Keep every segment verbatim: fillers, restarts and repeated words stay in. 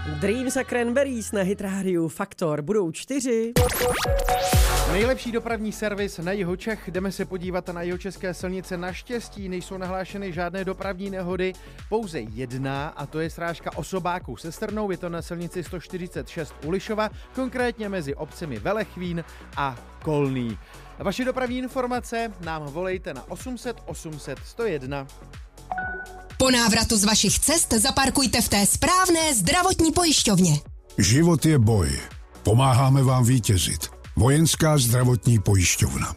Dreams a Cranberries na Hit Radio Faktor budou čtyři. Nejlepší dopravní servis na jihu Čech. Jdeme se podívat na jihočeské silnice. Naštěstí nejsou nahlášeny žádné dopravní nehody, pouze jedna, a to je srážka osobáků se Strnou. Je to na silnici sto čtyřicet šest u Lišova, konkrétně mezi obcemi Velechvín a Kolný. Vaše dopravní informace nám volejte na osm set osm set sto jedna. Po návratu z vašich cest zaparkujte v té správné zdravotní pojišťovně. Život je boj. Pomáháme vám vítězit. Vojenská zdravotní pojišťovna.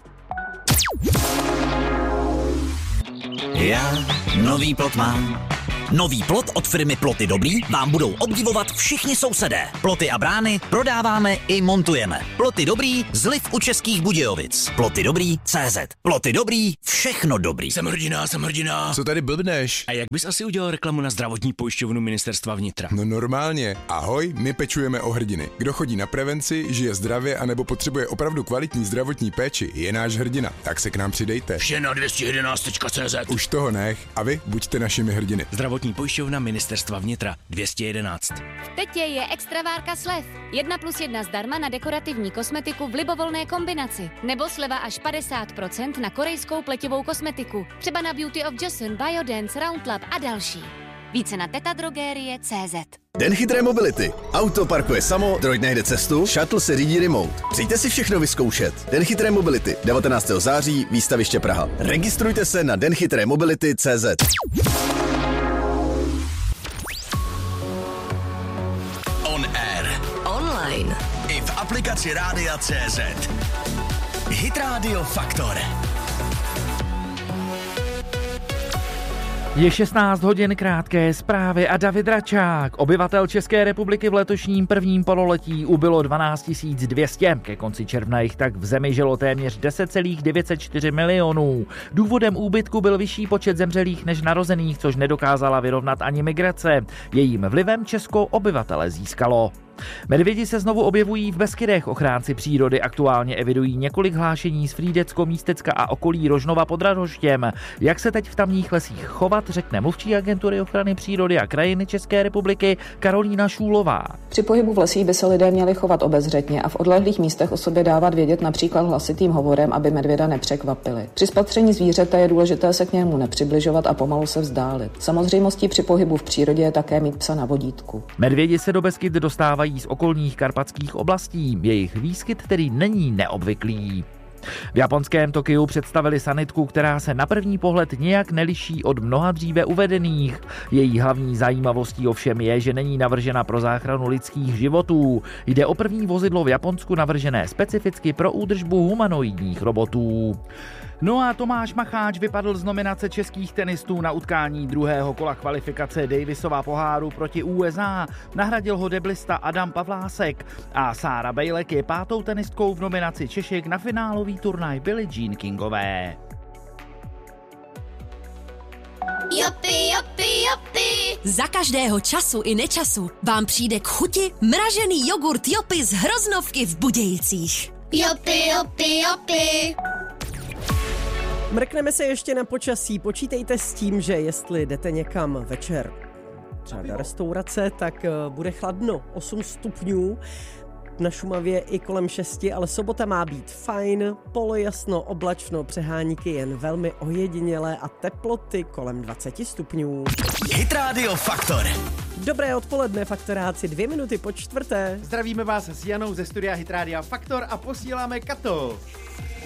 Já nový plot mám. Nový plot od firmy Ploty Dobrý vám budou obdivovat všichni sousedé. Ploty a brány prodáváme i montujeme. Ploty Dobrý, zliv u Českých Budějovic. Ploty Dobrý tečka cé zet. Ploty Dobrý, všechno dobrý. Jsem hrdina, jsem hrdina. Co tady blbneš? A jak bys asi udělal reklamu na zdravotní pojišťovnu Ministerstva vnitra? No normálně. Ahoj, my pečujeme o hrdiny. Kdo chodí na prevenci, žije zdravě anebo potřebuje opravdu kvalitní zdravotní péči, je náš hrdina. Tak se k nám přidejte. Vše na dvě stě jedenáct tečka cé zet. Už toho nech a vy buďte našimi hrdiny. Zdravotní pojišťovna Ministerstva vnitra dvě stě jedenáct. V Tetě je extravárka slev. Jedna plus jedna zdarma na dekorativní kosmetiku v libovolné kombinaci. Nebo sleva až padesát procent na korejskou pletivou kosmetiku. Třeba na Beauty of Joseon, Biodance, Roundlab a další. Více na tetadrogerie tečka cé zet. Den chytré mobility. Auto parkuje samo, droid najde cestu, shuttle se řídí remote. Přijďte si všechno vyzkoušet. Den chytré mobility. devatenáctého září, výstaviště Praha. Registrujte se na den chytré mobility tečka cé zet. On air. Online. I v aplikaci Rádia tečka cé zet. Hit Radio Faktor. Je šestnáct hodin, krátké zprávy a David Račák. Obyvatel České republiky v letošním prvním pololetí ubylo dvanáct tisíc dvě stě. Ke konci června jich tak v zemi žilo téměř deset celá devět set čtyři milionů. Důvodem úbytku byl vyšší počet zemřelých než narozených, což nedokázala vyrovnat ani migrace. Jejím vlivem Česko obyvatele získalo. Medvědi se znovu objevují v Beskydech. Ochránci přírody aktuálně evidují několik hlášení z Frýdecko, Místecka a okolí Rožnova pod Radhoštěm. Jak se teď v tamních lesích chovat, řekne mluvčí agentury ochrany přírody a krajiny České republiky Karolína Šůlová. Při pohybu v lesích by se lidé měli chovat obezřetně a v odlehlých místech o sobě dávat vědět například hlasitým hovorem, aby medvěda nepřekvapili. Při spatření zvířete je důležité se k němu nepřibližovat a pomalu se vzdálit. Samozřejmostí při pohybu v přírodě je také mít psa na vodítku. Medvědi se do Beskyd dostávají z okolních karpatských oblastí. Jejich výskyt tedy není neobvyklý. V japonském Tokiu představili sanitku, která se na první pohled nijak neliší od mnoha dříve uvedených. Její hlavní zajímavostí ovšem je, že není navržena pro záchranu lidských životů. Jde o první vozidlo v Japonsku navržené specificky pro údržbu humanoidních robotů. No a Tomáš Macháč vypadl z nominace českých tenistů na utkání druhého kola kvalifikace Davisova poháru proti U S A. Nahradil ho deblista Adam Pavlásek a Sára Bejlek je pátou tenistkou v nominaci Češek na finálový turnaj Billie Jean Kingové. Jopi, jopi, jopi. Za každého času i nečasu vám přijde k chuti mražený jogurt Jopi z Hroznovky v Budějicích. Jopi, jopi, jopi. Mrkneme se ještě na počasí. Počítejte s tím, že jestli jdete někam večer, třeba do restaurace, tak bude chladno, osm stupňů. Na Šumavě i kolem šesti, ale sobota má být fajn, polojasno, oblačno, přeháníky jen velmi ojedinělé a teploty kolem dvacet stupňů. Hit Radio Faktor. Dobré odpoledne, faktoráci, dvě minuty po čtvrté. Zdravíme vás s Janou ze studia Hit Radio Faktor a posíláme Kato.